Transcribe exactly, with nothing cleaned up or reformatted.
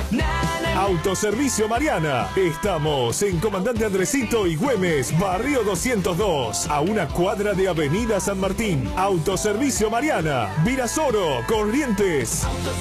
Autoservicio Mariana. Estamos en Comandante Andresito y Güemes, Barrio doscientos dos, a una cuadra de Avenida San Martín. Autoservicio Mariana, Virasoro, Corrientes.